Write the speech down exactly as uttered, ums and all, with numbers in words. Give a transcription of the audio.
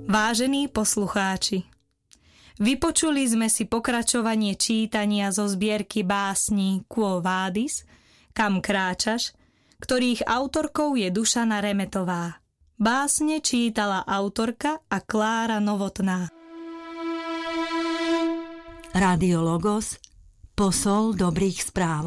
Vážení poslucháči, vypočuli sme si pokračovanie čítania zo zbierky básní Quo Vadis, Kam kráčaš, ktorých autorkou je Dušana Remetová. Básne čítala autorka a Klára Novotná. Rádio Logos, posol dobrých správ.